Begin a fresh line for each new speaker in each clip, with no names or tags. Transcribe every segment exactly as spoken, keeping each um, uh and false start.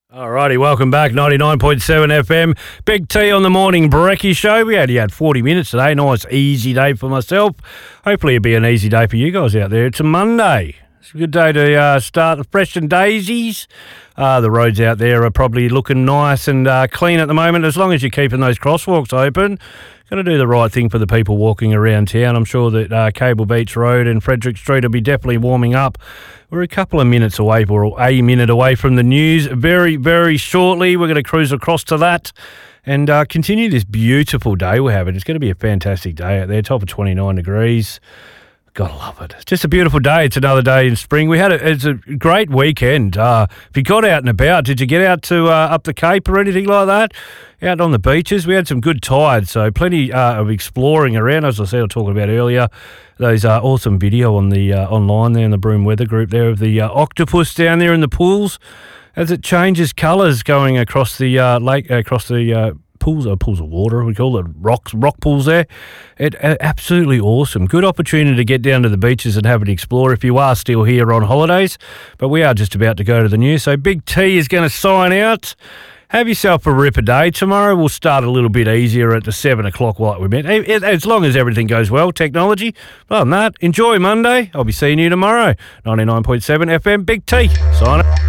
Alrighty, welcome back, ninety-nine point seven F M. Big T on the morning brekkie show. We only had forty minutes today. Nice, easy day for myself. Hopefully it'll be an easy day for you guys out there. It's a Monday. It's a good day to uh, start the fresh and daisies. Uh, the roads out there are probably looking nice and uh, clean at the moment, as long as you're keeping those crosswalks open. Going to do the right thing for the people walking around town. I'm sure that uh, Cable Beach Road and Frederick Street will be definitely warming up. We're a couple of minutes away, or a minute away from the news. Very, very shortly, we're going to cruise across to that and uh, continue this beautiful day we're having. It's going to be a fantastic day out there, top of twenty-nine degrees. Gotta love it. It's just a beautiful day. It's another day in spring. We had a, it's a great weekend. Uh, if you got out and about, did you get out to uh, up the Cape or anything like that? Out on the beaches, we had some good tides, so plenty uh, of exploring around. As I said, I was talking about earlier, those uh, awesome video on the uh, online there in the Broome Weather Group there of the uh, octopus down there in the pools as it changes colours going across the uh, lake, across the uh, pools, uh, pools of water, we call it, rocks, rock pools there. It uh, absolutely awesome. Good opportunity to get down to the beaches and have an explore if you are still here on holidays. But we are just about to go to the news, so Big T is going to sign out. Have yourself a ripper day. Tomorrow we'll start a little bit easier at the seven o'clock like we meant, as long as everything goes well, technology. Other than that, enjoy Monday. I'll be seeing you tomorrow. ninety-nine point seven F M, Big T. Sign it.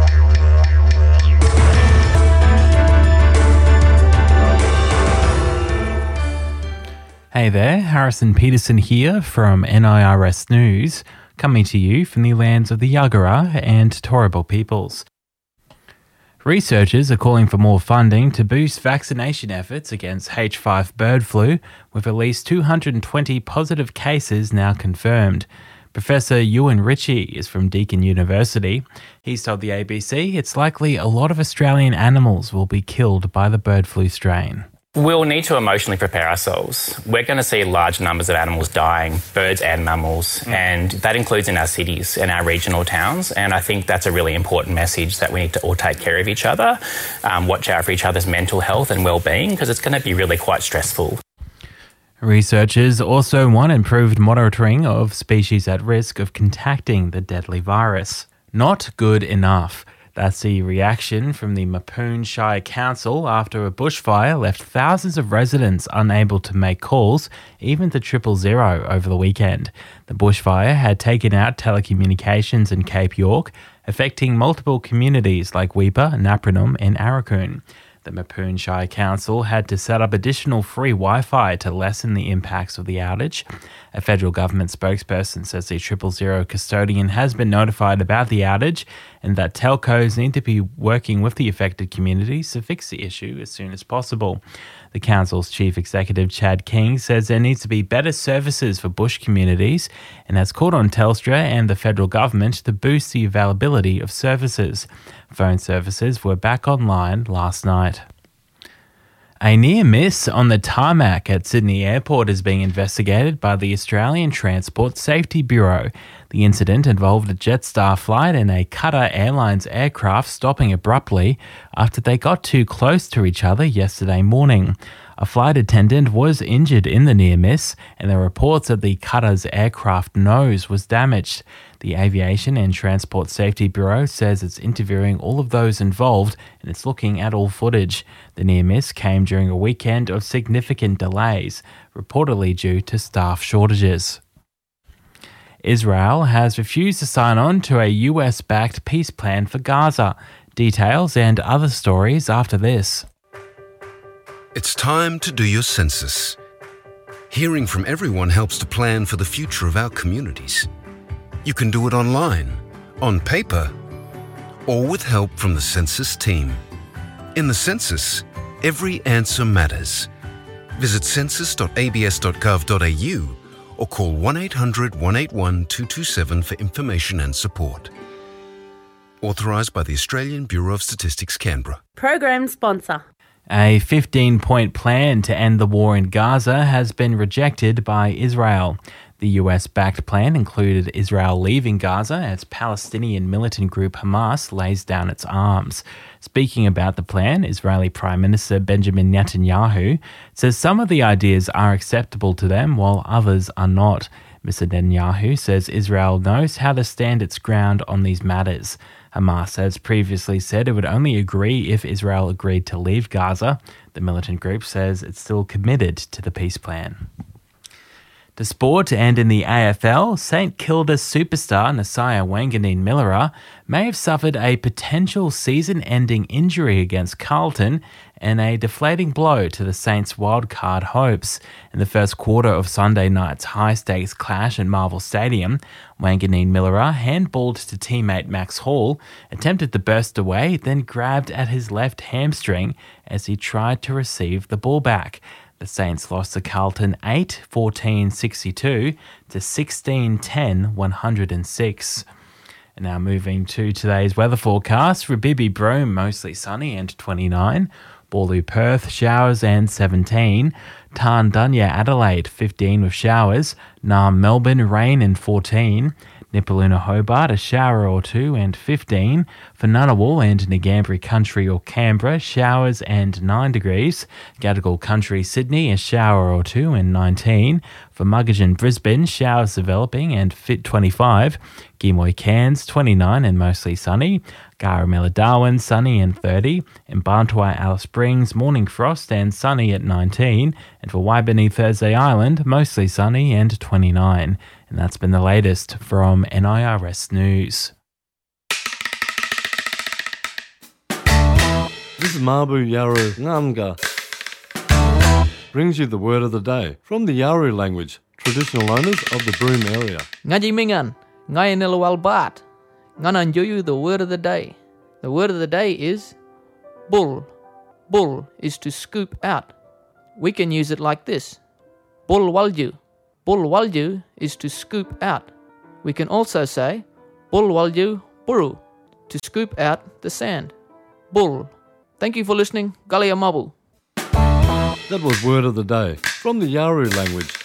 Hey there, Harrison Peterson here from N I R S News, coming to you from the lands of the Yagara and Turrbal peoples. Researchers are calling for more funding to boost vaccination efforts against H five bird flu, with at least two hundred twenty positive cases now confirmed. Professor Ewan Ritchie is from Deakin University. He's told the A B C it's likely a lot of Australian animals will be killed by the bird flu strain.
We'll need to emotionally prepare ourselves. We're going to see large numbers of animals dying, birds and mammals, mm. and that includes in our cities and our regional towns. And I think that's a really important message that we need to all take care of each other, um, watch out for each other's mental health and well-being, because it's going to be really quite stressful.
Researchers also want improved monitoring of species at risk of contacting the deadly virus. Not good enough. That's the reaction from the Mapoon Shire Council after a bushfire left thousands of residents unable to make calls, even to triple zero over the weekend. The bushfire had taken out telecommunications in Cape York, affecting multiple communities like Weipa, Napranum and Arakoon. The Mapoon Shire Council had to set up additional free Wi-Fi to lessen the impacts of the outage. A federal government spokesperson says the triple zero custodian has been notified about the outage and that telcos need to be working with the affected communities to fix the issue as soon as possible. The council's chief executive, Chad King, says there needs to be better services for bush communities and has called on Telstra and the federal government to boost the availability of services. Phone services were back online last night. A near miss on the tarmac at Sydney Airport is being investigated by the Australian Transport Safety Bureau. The incident involved a Jetstar flight and a Qatar Airlines aircraft stopping abruptly after they got too close to each other yesterday morning. A flight attendant was injured in the near miss, and there are reports that the Qatar's aircraft nose was damaged. The Aviation and Transport Safety Bureau says it's interviewing all of those involved and it's looking at all footage. The near miss came during a weekend of significant delays, reportedly due to staff shortages. Israel has refused to sign on to a U S-backed peace plan for Gaza. Details and other stories after this.
It's time to do your census. Hearing from everyone helps to plan for the future of our communities. You can do it online, on paper, or with help from the census team. In the census, every answer matters. Visit census dot a b s dot gov dot a u or call one eight hundred, one eight one, two two seven for information and support. Authorised by the Australian Bureau of Statistics, Canberra.
Program sponsor.
A fifteen-point plan to end the war in Gaza has been rejected by Israel. The U S-backed plan included Israel leaving Gaza as Palestinian militant group Hamas lays down its arms. Speaking about the plan, Israeli Prime Minister Benjamin Netanyahu says some of the ideas are acceptable to them while others are not. Mister Netanyahu says Israel knows how to stand its ground on these matters. Hamas has previously said it would only agree if Israel agreed to leave Gaza. The militant group says it's still committed to the peace plan. To sport, and in the A F L, St Kilda superstar Nasiah Wanganeen-Milera may have suffered a potential season-ending injury against Carlton and a deflating blow to the Saints' wildcard hopes. In the first quarter of Sunday night's high-stakes clash at Marvel Stadium, Wanganeen-Milera handballed to teammate Max Hall, attempted to burst away, then grabbed at his left hamstring as he tried to receive the ball back. The Saints lost to Carlton eight fourteen sixty-two to sixteen ten one hundred six. And now moving to today's weather forecast. Rabibi Broome, mostly sunny and twenty-nine. Ballou Perth, showers and seventeen. Tarn-Dunya Adelaide, fifteen with showers. Naarm Melbourne, rain and fourteen. Nipaluna Hobart, a shower or two and fifteen. For Ngunnawal and Ngambri Country or Canberra, showers and nine degrees. Gadigal Country Sydney, a shower or two and nineteen. For Muggeridge Brisbane, showers developing and fit twenty-five. Gimoy Cairns, twenty-nine and mostly sunny. Garamela Darwin, sunny and thirty. In Barntwai Alice Springs, morning frost and sunny at nineteen. And for Waibini Thursday Island, mostly sunny and twenty-nine. And that's been the latest from N I R S News.
This is Mabu Yaru Ngamga. Brings you the word of the day from the Yaru language, traditional owners of the Broome area.
Ngaji Mingan, Ngay Nilawal Bat. Nganan Juyu, the word of the day. The word of the day is bull. Bull is to scoop out. We can use it like this. Bull walju. Bull walju is to scoop out. We can also say bull walju buru, to scoop out the sand. Bull. Thank you for listening. Galia Mabu.
That was word of the day from the Yaru language,